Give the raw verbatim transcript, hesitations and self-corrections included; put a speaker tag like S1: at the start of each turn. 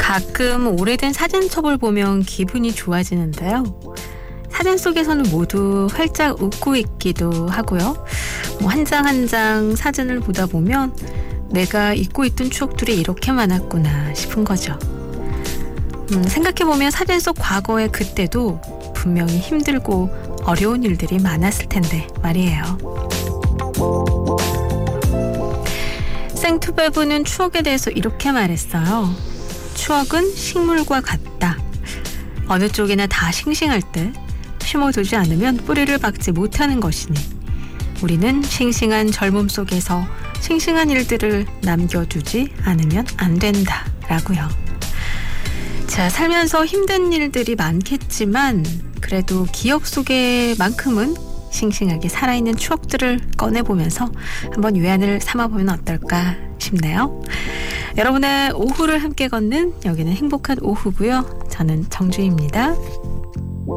S1: 가끔 오래된 사진첩을 보면 기분이 좋아지는데요. 사진 속에서는 모두 활짝 웃고 있기도 하고요. 뭐 한 장 한 장 사진을 보다 보면 내가 잊고 있던 추억들이 이렇게 많았구나 싶은 거죠. 음, 생각해보면 사진 속 과거의 그때도 분명히 힘들고 어려운 일들이 많았을 텐데 말이에요. 생투베브는 추억에 대해서 이렇게 말했어요. 추억은 식물과 같다. 어느 쪽이나 다 싱싱할 때 심어두지 않으면 뿌리를 박지 못하는 것이니 우리는 싱싱한 젊음 속에서 싱싱한 일들을 남겨두지 않으면 안 된다 라고요. 자, 살면서 힘든 일들이 많겠지만 그래도 기억 속에만큼은 싱싱하게 살아있는 추억들을 꺼내보면서 한번 위안을 삼아보면 어떨까 싶네요. 여러분의 오후를 함께 걷는 여기는 행복한 오후고요. 저는 정주희입니다.